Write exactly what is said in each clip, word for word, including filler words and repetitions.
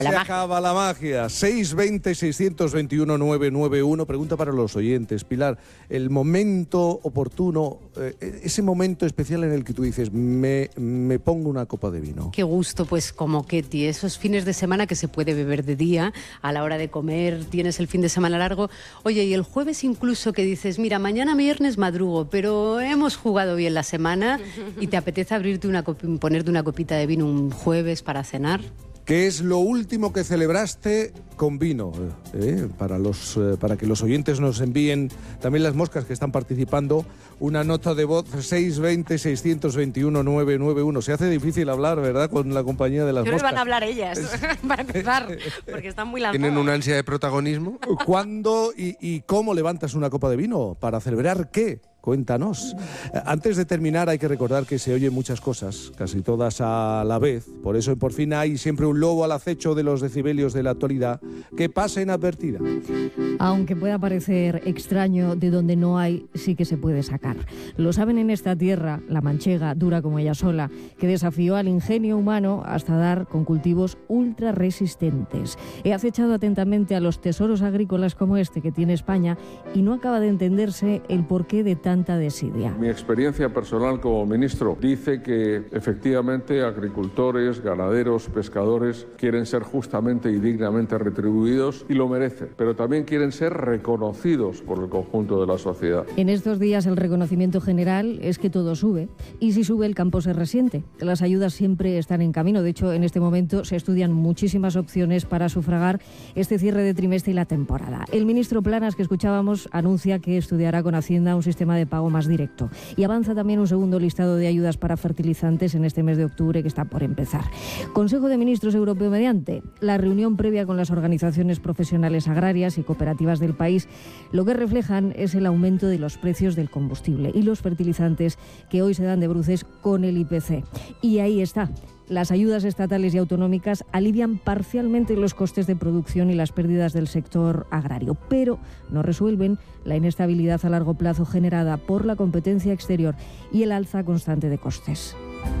Se la acaba la magia. seis veinte, seiscientos veintiuno, novecientos noventa y uno. Pregunta para los oyentes. Pilar, el momento oportuno, eh, ese momento especial en el que tú dices, me, me pongo una copa de vino. Qué gusto, pues como Ketty, esos fines de semana que se puede beber de día, a la hora de comer, tienes el fin de semana largo. Oye, y el jueves incluso que dices, mira, mañana viernes madrugo, pero hemos jugado bien la semana y te apetece abrirte una copi- ponerte una copita de vino un jueves para cenar. ¿Qué es lo último que celebraste con vino? Eh, para, los, eh, para que los oyentes nos envíen, también las moscas que están participando, una nota de voz seis veinte, seiscientos veintiuno, novecientos noventa y uno. Se hace difícil hablar, ¿verdad?, con la compañía de las Creo moscas. que van a hablar ellas, para empezar, porque están muy lanzadas. ¿Tienen una ansia de protagonismo? ¿Cuándo y, y cómo levantas una copa de vino? ¿Para celebrar qué? Cuéntanos. Antes de terminar, hay que recordar que se oyen muchas cosas, casi todas a la vez. Por eso en Por Fin hay siempre un lobo al acecho de los decibelios de la actualidad que pasa inadvertida. Aunque pueda parecer extraño, de donde no hay, sí que se puede sacar. Lo saben en esta tierra, la manchega, dura como ella sola, que desafió al ingenio humano hasta dar con cultivos ultra resistentes. He acechado atentamente a los tesoros agrícolas como este que tiene España y no acaba de entenderse el porqué de tanta desidia. Mi experiencia personal como ministro dice que efectivamente agricultores, ganaderos, pescadores quieren ser justamente y dignamente retribuidos y lo merecen, pero también quieren ser reconocidos por el conjunto de la sociedad. En estos días el reconocimiento general es que todo sube y si sube el campo se resiente. Las ayudas siempre están en camino, de hecho en este momento se estudian muchísimas opciones para sufragar este cierre de trimestre y la temporada. El ministro Planas, que escuchábamos, anuncia que estudiará con Hacienda un sistema de pago más directo y avanza también un segundo listado de ayudas para fertilizantes en este mes de octubre que está por empezar. Consejo de Ministros Europeo mediante, la reunión previa con las organizaciones profesionales agrarias y cooperativas del país, lo que reflejan es el aumento de los precios del combustible y los fertilizantes que hoy se dan de bruces con el I P C. Y ahí está. Las ayudas estatales y autonómicas alivian parcialmente los costes de producción y las pérdidas del sector agrario, pero no resuelven la inestabilidad a largo plazo generada por la competencia exterior y el alza constante de costes.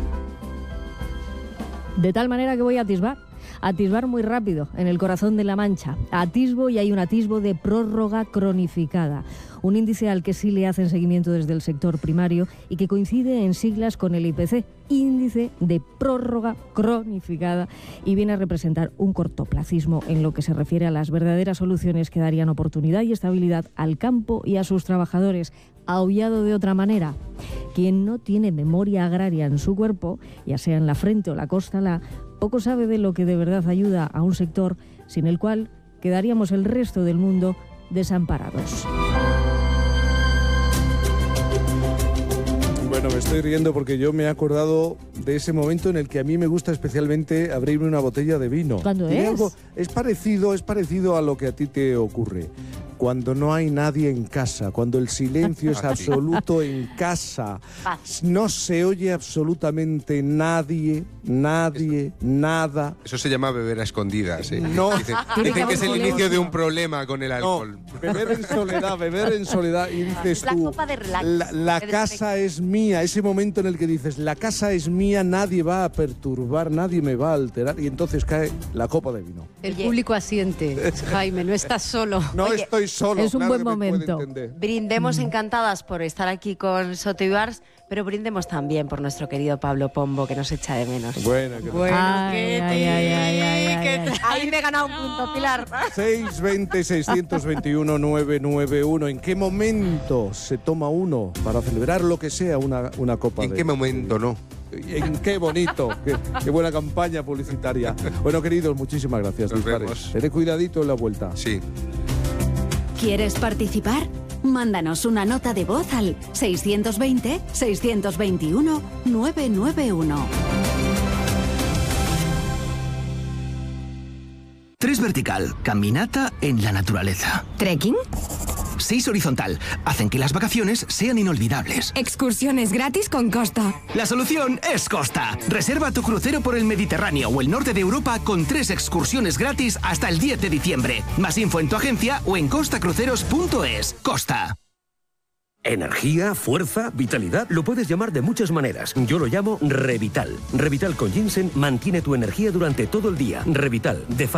De tal manera que voy a atisbar, atisbar muy rápido en el corazón de la Mancha. Atisbo y hay un atisbo de prórroga cronificada. Un índice al que sí le hacen seguimiento desde el sector primario y que coincide en siglas con el I P C, índice de prórroga cronificada, y viene a representar un cortoplacismo en lo que se refiere a las verdaderas soluciones que darían oportunidad y estabilidad al campo y a sus trabajadores. Aullado de otra manera, quien no tiene memoria agraria en su cuerpo, ya sea en la frente o la costala, poco sabe de lo que de verdad ayuda a un sector sin el cual quedaríamos el resto del mundo desamparados. Bueno, me estoy riendo porque yo me he acordado de ese momento en el que a mí me gusta especialmente abrirme una botella de vino. ¿Cuándo Tiene es? algo- es parecido, es parecido a lo que a ti te ocurre. Cuando no hay nadie en casa, cuando el silencio es absoluto en casa, no se oye absolutamente nadie, nadie, nada. Eso se llama beber a escondidas. ¿eh? No. Dicen, Tiene dicen que que es el haber inicio de silencio. un problema con el No, alcohol. beber en soledad, beber en soledad y dices La tú, copa de relax, la, la de casa es mía, ese momento en el que dices, la casa es mía, nadie va a perturbar, nadie me va a alterar, y entonces cae la copa de vino. El Oye. público asiente. Jaime, no estás solo. No Oye, estoy solo, es un claro buen que me puede momento. entender. Brindemos Mm. encantadas por estar aquí con Soto Ibars, pero brindemos también por nuestro querido Pablo Pombo, que nos echa de menos. Bueno, que Bueno, Ay, Ketty, ay, ay, ay, ay, ¿qué ay, tal? ay. Ahí me he ganado un punto, Pilar. seis veinte, seiscientos veintiuno, novecientos noventa y uno. ¿En qué momento se toma uno para celebrar lo que sea una, una copa ¿En de qué momento no? En qué bonito, qué, qué buena campaña publicitaria. Bueno, queridos, muchísimas gracias. Nos Dispares. vemos. Tened cuidadito en la vuelta. Sí. ¿Quieres participar? Mándanos una nota de voz al seiscientos veinte, seiscientos veintiuno, novecientos noventa y uno. Tres vertical, caminata en la naturaleza. ¿Trekking? Seis horizontal, hacen que las vacaciones sean inolvidables. Excursiones gratis con Costa. La solución es Costa. Reserva tu crucero por el Mediterráneo o el norte de Europa con tres excursiones gratis hasta el diez de diciembre. Más info en tu agencia o en costa cruceros punto es. Costa. Energía, fuerza, vitalidad, lo puedes llamar de muchas maneras. Yo lo llamo Revital. Revital con ginseng mantiene tu energía durante todo el día. Revital, de